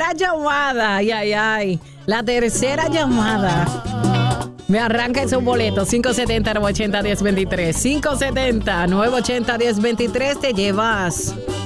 tercera llamada. Ay, ay, ay. La tercera llamada. Me arranca esos boletos. 570-980-1023. 570-980-1023. Te llevas